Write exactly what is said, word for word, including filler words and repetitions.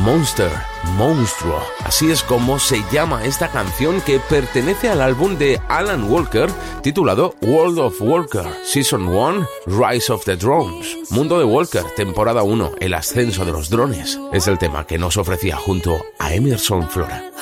Monster, Monstruo. Así es como se llama esta canción que pertenece al álbum de Alan Walker titulado World of Walker, Season uno, Rise of the Drones. Mundo de Walker, temporada uno, el ascenso de los drones. Es el tema que nos ofrecía junto a Emerson Flora.